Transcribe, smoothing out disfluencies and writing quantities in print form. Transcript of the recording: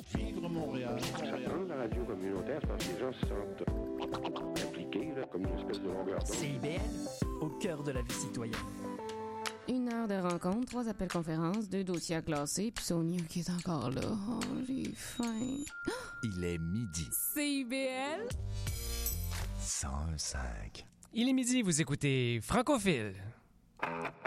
Vivre Montréal. Ça prend la radio communautaire, parce que les gens se sentent impliqués, là, comme une espèce de longueur d'onde. CIBL, au cœur de la vie citoyenne. 1 heure de rencontre, 3 appels conférences, 2 dossiers à classer, puis Sonia qui est encore là. Oh, j'ai faim. Il est midi. CIBL 101.5. Il est midi, vous écoutez Francophile.